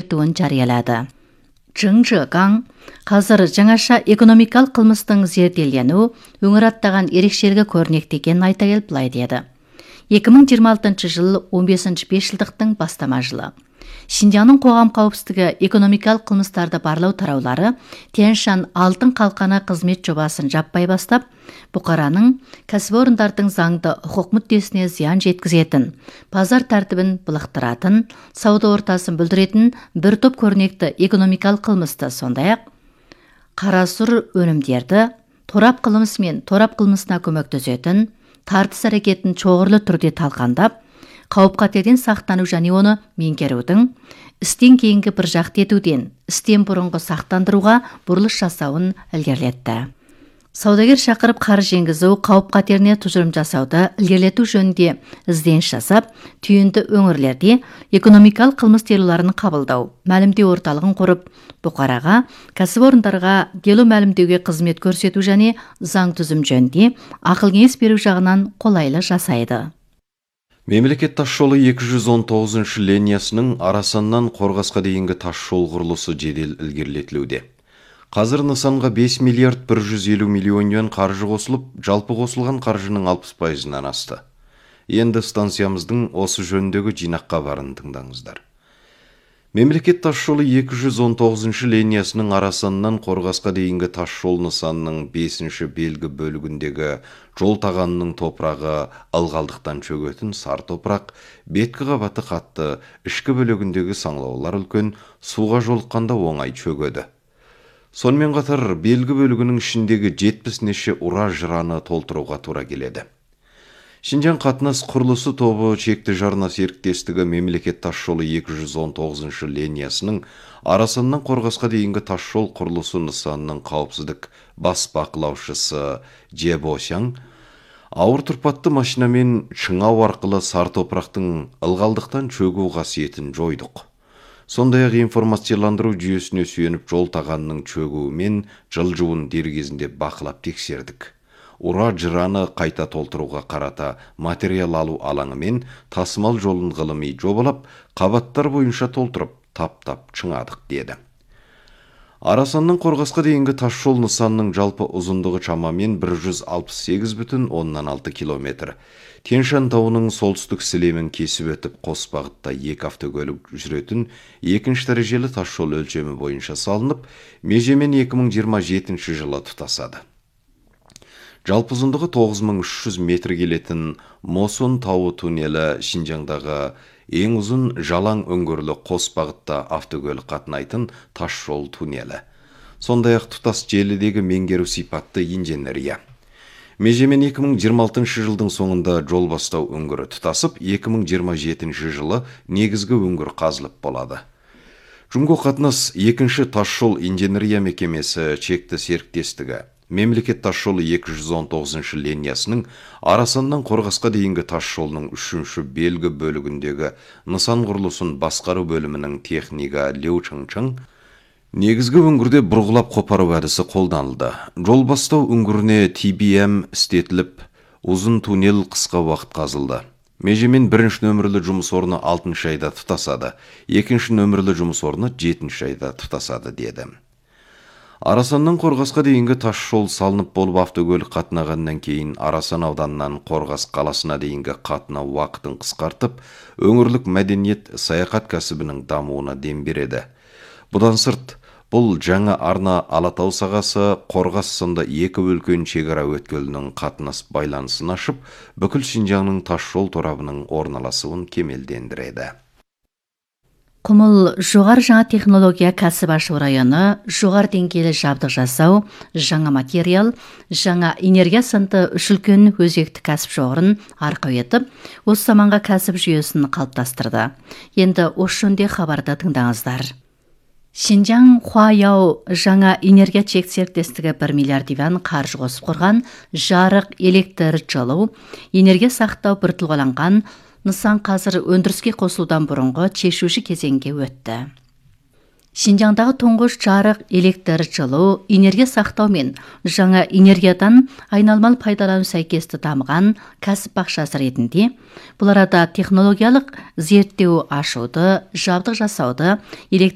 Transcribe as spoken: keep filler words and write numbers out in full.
зерттеуін жариялады. Чжың Чжэгаң қазір жаңаша экономикалық қылмыстың зерделену өңір аттаған ерекшелігі көрнекті екенін айта келіп былай деді. екі мың жиырма алтыншы жыл он бесінші бесжылдықтың бастама жылы. Шинжаңның қоғам қауіпсіздігі экономикалық қылмыстарды барлау тараулары Тянь-Шань алтын қалқаны қызмет жобасын жаппай бастап, бұқараның кәсіпорындардың заңды құқық мүддесіне зиян жеткізетін, базар тәртібін былықтыратын, сауда ортасын бүлдіретін бір топ көрнекті экономикалық қылмысты, сондай-ақ қарасұр өнімдерді торап қылмысы мен торап қылмысына көмектесетін тартыс әрекетін шоғырлы түрде талқандап, қауіп-қатерден сақтану және оны меңгерудің, істен кейінгі бір жақты етуден, істен бұрынғы сақтандыруға бұрылыс жасауын ілгерілетті. Саудагер шақырып қаржы енгізу, қауіп-қатеріне тұжырым жасауды ілгерілету жөнінде ізденіс жасап, түйінді өңірлерде экономикалық қылмыс делоларын қабылдау, мәлімдеу орталығын құрып, бұқараға, кәсіпорындарға дело мәлімдеуге қызмет көрсету және заң түзім жөнінде ақыл-кеңес беру жағынан қолайлы жасайды. Мемлекет тасжолы екі жүз он тоғызыншы линиясының Арасаннан Қорғасқа дейінгі тасжол құрылысы жедел ілгерілетілуде. Қазір нысанға бес миллиард бір жүз елу миллион юан қаржы қосылып, жалпы қосылған қаржының алпыс пайызынан асты. Енді станциямыздың осы жөніндегі жинаққа барын тыңдаңыздар. Мемлекет тасжолы екі жүз он тоғызыншы линиясының Арасаннан Қорғасқа дейінгі тасжол нысанының бесінші белгі бөлігіндегі жол тағанының топырағы ылғалдықтан шөгетін сар топырақ, беткі қабаты қатты, ішкі бөлігіндегі саңылаулар үлкен, суға жолыққанда оңай шөгеді. Сонымен қатар белгі бөлігінің ішіндегі жетпіс неше ұра жыраны толтыруға тура келеді. Шинжаң қатынас құрылысы тобы шекті жарна серіктестігі мемлекет тасжолы екі жүз он тоғызыншы линиясының Арасаннан Қорғасқа дейінгі тасжол құрылысы нысанының қауіпсіздік бас бақылаушысы Же Бошяң ауыр тұрпатты машинамен шыңау арқылы сар топырақтың ылғалдықтан шөгу қасиетін жойдық. Сондай-ақ информацияландыру жүйесіне сүйеніп жол тағанының шөгуі мен жылжуын дер кезінде бақылап тексердік. Ұра жыраны қайта толтыруға қарата материал алу алаңы мен тасымал жолын ғылыми жобалап, қабаттар бойынша толтырып, тап-тап шыңадық деді. Арасаннан Қорғасқа дейінгі тасжол нысанның жалпы ұзындығы шамамен бір жүз алпыс сегіз бүтін оннан алты километр. Тянь-Шань тауының солтүстік сілемін кесіп өтіп, қос бағытта екі автокөлік жүретін екінші дәрежелі тасжол өлшемі бойынша салынып, межемен екі мың жиырма жетінші жылы тұтасады. Жалпы ұзындығы тоғыз мың үш жүз метр келетін Мосон тауы туннелі Шинжаңдағы ең ұзын жалаң өңгірлі қос бағытта автокөлік қатынайтын тасжол туннелі. Сондай-ақ тұтас желідегі меңгеру сипатты инженерия. Межемен екі мың жиырма алтыншы жылдың соңында жол бастау өңгірі тұтасып, екі мың жиырма жетінші жылы негізгі өңгір қазылып болады. Жумго қатынас екінші тасжол инженерия мекемесі шекті серіктестігі мемлекет тасжолы екі жүз он тоғызыншы линиясының Арасаннан Қорғасқа дейінгі тасжолының үшінші белгі бөлігіндегі нысан құрылысын басқару бөлімінің технигі Леу Чыңчың негізгі өңгірде бұрғылап қопару әдісі қолданылды. Жол бастау өңгіріне Ти Би Эм істетіліп, ұзын туннел қысқа уақыт қазылды. Межемен бірінші нөмірлі жұмыс орны алтыншы айда тұтасады, екінші нөмірлі жұмыс орны жетінші айда тұтасады деді. Арасаннан Қорғасқа дейінгі тасжол салынып болып автокөлік қатынағаннан кейін Арасан ауданынан Қорғас қаласына дейінгі қатынау уақытын қысқартып, өңірлік мәдениет саяхат кәсібінің дамуына дем береді. Бұдан сырт, бұл жаңа арна Алатау сағасы Қорғас сынды екі үлкен шекара өткелінің қатынас байланысын ашып, бүкіл Шинжаңның тасжол торабының орналасуын кемелдендіреді. Құмыл жоғары жаңа технология кәсіп ашу районы, жоғары деңгейлі жабдық жасау, жаңа материал, жаңа энергия сынды үш үлкен өзекті кәсіп жоғырын арқау етіп, осы заманға кәсіп жүйесін қалыптастырды. Енді осы жөнінде хабарды тыңдаңыздар. Шинжаң Хуаяо жаңа энергия чек серіктестігі бір миллиард юан қаржы қосып құрған жарық, электр, жылу, энергия сақтау бір тұлғаланған нысан қазір өндіріске қосылудан бұрынғы шешуші кезеңге өтті. Шинжаңдағы тұңғыш жарық, электр, жылу, энергия сақтау мен жаңа энергиядан айналмалы пайдалану сәйкесті дамыған кәсіп бақшасы ретінде бұл арада технологиялық зерттеу ашуды, жабдық жасауды, электр